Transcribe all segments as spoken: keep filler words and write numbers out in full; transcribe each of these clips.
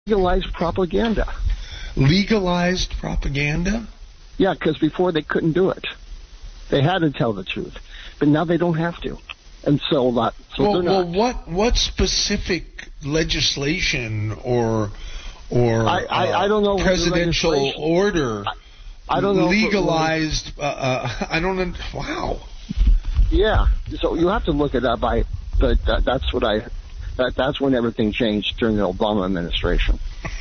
legalized propaganda. Legalized propaganda? Yeah, because before they couldn't do it. They had to tell the truth. But now they don't have to. And so, uh, so well, they're not. Well, what, what specific legislation or or I, I, uh, I don't know presidential order I, I don't know legalized? Uh, uh, I don't know. Wow. Yeah. So you have to look it up. I, but that, that's what I. That, that's when everything changed during the Obama administration.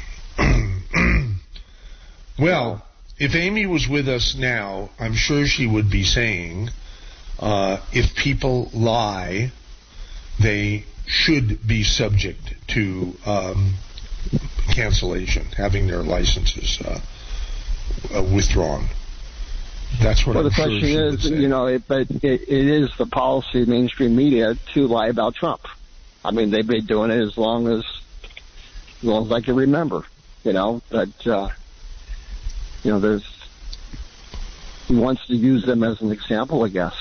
Well, if Amy was with us now, I'm sure she would be saying, uh, if people lie, they should be subject to um, cancellation, having their licenses uh, uh, withdrawn. That's what well, I'm sure she would say. Well, the question is, you know, it, but it, it is the policy of mainstream media to lie about Trump. I mean, they've been doing it as long as, as long as I can remember, you know, but, uh, you know, there's, he wants to use them as an example, I guess.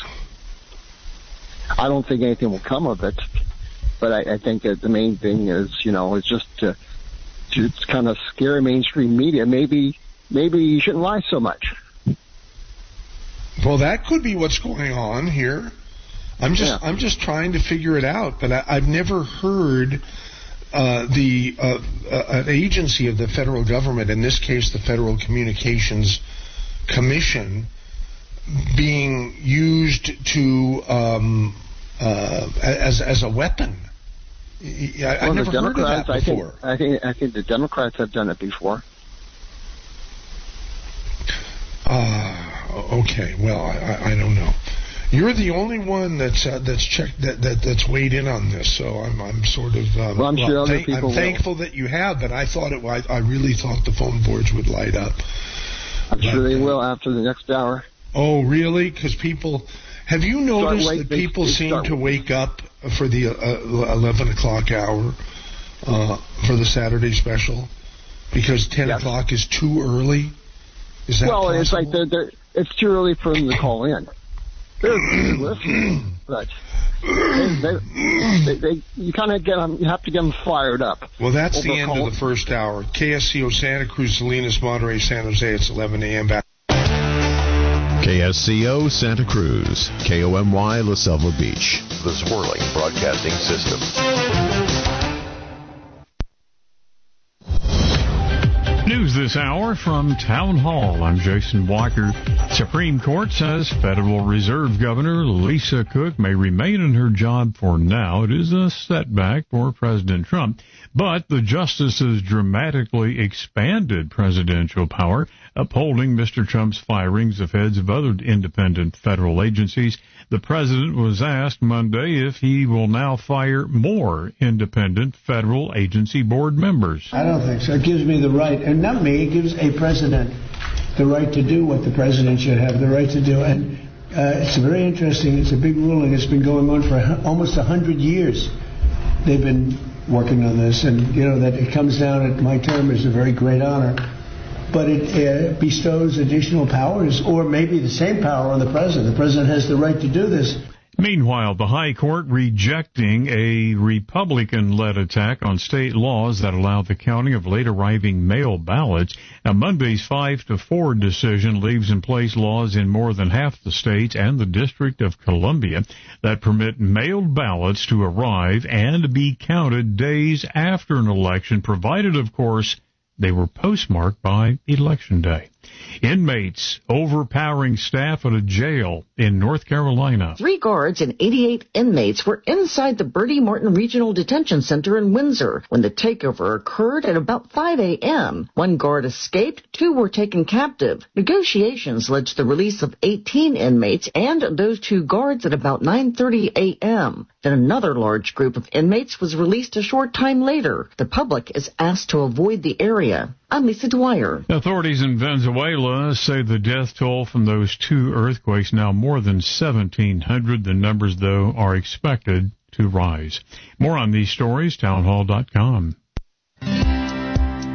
I don't think anything will come of it, but I, I think that the main thing is, you know, it's just to, to kind of scare mainstream media. Maybe, maybe you shouldn't lie so much. Well, that could be what's going on here. I'm just, yeah. I'm just trying to figure it out, but I, I've never heard uh, the uh, uh, an agency of the federal government, in this case, the Federal Communications Commission, being used to um, uh, as as a weapon. I, well, I've never heard of that before. I think, I think I think the Democrats have done it before. Uh, okay. Well, I, I don't know. You're the only one that's uh, that's checked that, that that's weighed in on this, so I'm I'm sort of um, well, I'm sure well, other th- people I'm thankful will. that you have, but I thought it. I, I really thought the phone boards would light up. I'm but, sure they uh, will after the next hour. Oh, really? Because people, have you noticed wake, that people they, they seem start. to wake up for the uh, eleven o'clock hour uh, for the Saturday special because ten yes. o'clock is too early? Is that well, possible? it's like they're, they're, it's too early for them to call in. They're listening, but they, they, they, they, you kind of get them. You have to get them fired up. Well, that's the end call. of the first hour. K S C O Santa Cruz, Salinas, Monterey, San Jose. It's eleven a.m. back. K S C O Santa Cruz, K O M Y La Selva Beach, the Swirling Broadcasting System. News this hour from Town Hall. I'm Jason Walker. Supreme Court says Federal Reserve Governor Lisa Cook may remain in her job for now. It is a setback for President Trump, but the justices dramatically expanded presidential power, upholding Mister Trump's firings of heads of other independent federal agencies. The president was asked Monday if he will now fire more independent federal agency board members. I don't think so. It gives me the right, and not me, it gives a president the right to do what the president should have the right to do. And uh, it's very interesting. It's a big ruling. It's been going on for a, almost one hundred years. They've been working on this, and, you know, that it comes down at my term is a very great honor. But it uh, bestows additional powers, or maybe the same power, on the president. The president has the right to do this. Meanwhile, the High Court rejecting a Republican-led attack on state laws that allow the counting of late-arriving mail ballots. Now, Monday's five to four decision leaves in place laws in more than half the states and the District of Columbia that permit mailed ballots to arrive and be counted days after an election, provided, of course, they were postmarked by Election Day. Inmates overpowering staff at a jail in North Carolina. Three guards and eighty-eight inmates were inside the Bertie Martin Regional Detention Center in Windsor when the takeover occurred at about five a.m. One guard escaped, two were taken captive. Negotiations led to the release of eighteen inmates and those two guards at about nine thirty a.m. Then another large group of inmates was released a short time later. The public is asked to avoid the area. I'm Lisa Dwyer. Authorities in Venezuela say the death toll from those two earthquakes now more than seventeen hundred. The numbers, though, are expected to rise. More on these stories, townhall dot com.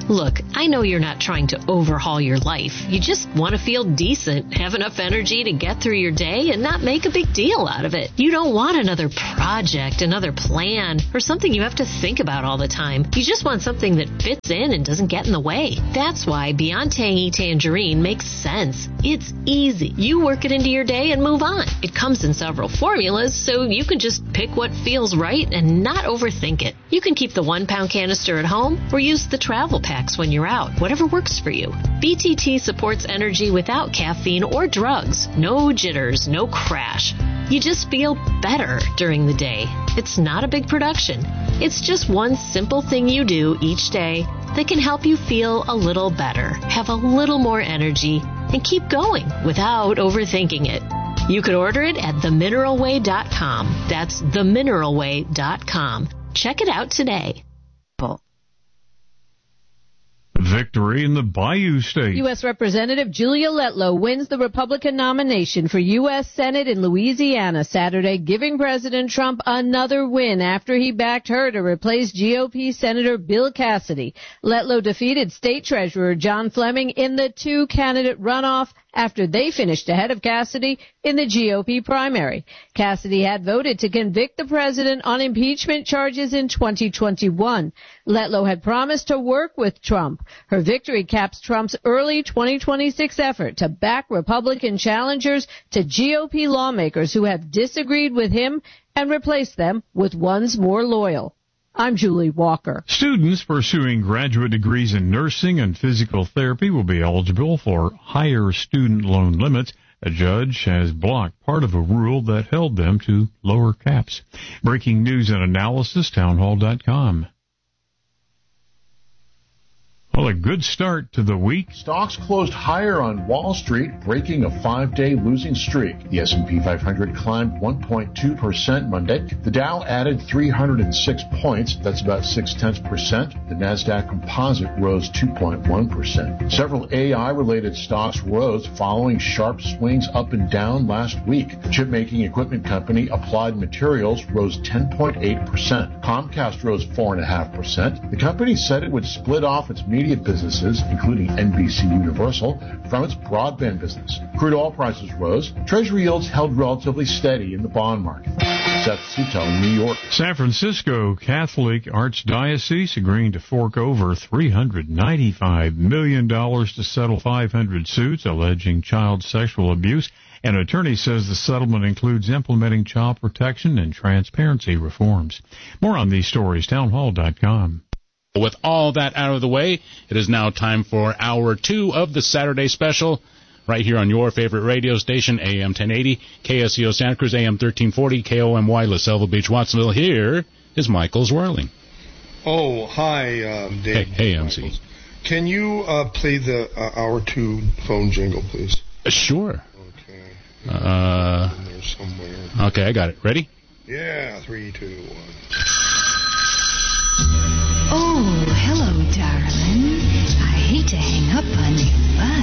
Look, I know you're not trying to overhaul your life. You just want to feel decent, have enough energy to get through your day, and not make a big deal out of it. You don't want another project, another plan, or something you have to think about all the time. You just want something that fits in and doesn't get in the way. That's why Beyond Tangy Tangerine makes sense. It's easy. You work it into your day and move on. It comes in several formulas, so you can just pick what feels right and not overthink it. You can keep the one-pound canister at home or use the travel packs when you're out, whatever works for you. B T T supports energy without caffeine or drugs. No jitters, no crash. You just feel better during the day. It's not a big production. It's just one simple thing you do each day that can help you feel a little better, have a little more energy, and keep going without overthinking it. You can order it at the mineral way dot com. That's the mineral way dot com. Check it out today. Victory in the Bayou State. U S. Representative Julia Letlow wins the Republican nomination for U S. Senate in Louisiana Saturday, giving President Trump another win after he backed her to replace G O P Senator Bill Cassidy. Letlow defeated State Treasurer John Fleming in the two-candidate runoff after they finished ahead of Cassidy in the G O P primary. Cassidy had voted to convict the president on impeachment charges in twenty twenty-one. Letlow had promised to work with Trump. Her victory caps Trump's early twenty twenty-six effort to back Republican challengers to G O P lawmakers who have disagreed with him and replace them with ones more loyal. I'm Julie Walker. Students pursuing graduate degrees in nursing and physical therapy will be eligible for higher student loan limits. A judge has blocked part of a rule that held them to lower caps. Breaking news and analysis, townhall dot com. Well, a good start to the week. Stocks closed higher on Wall Street, breaking a five-day losing streak. The S and P five hundred climbed one point two percent Monday. The Dow added three hundred six points. That's about six-tenths percent. The NASDAQ Composite rose two point one percent. Several A I-related stocks rose following sharp swings up and down last week. The chip-making equipment company Applied Materials rose ten point eight percent. Comcast rose four point five percent. The company said it would split off its media businesses, including N B C Universal, from its broadband business. Crude oil prices rose. Treasury yields held relatively steady in the bond market. Seth Sutel in New York. San Francisco Catholic Archdiocese agreeing to fork over three hundred ninety-five million dollars to settle five hundred suits alleging child sexual abuse. An attorney says the settlement includes implementing child protection and transparency reforms. More on these stories, townhall dot com. With all that out of the way, it is now time for hour two of the Saturday special, right here on your favorite radio station, A M ten eighty, K S C O Santa Cruz, A M thirteen forty, K O M Y La Selva Beach, Watsonville. Here is Michael Zwerling. Oh, hi, um, Dave. Hey, hey M C. Michaels. Can you uh, play the uh, hour two phone jingle, please? Uh, sure. Okay. Uh, in there somewhere. Okay, I got it. Ready? Yeah, three, two, one. Oh, hello, darling. I hate to hang up on you, but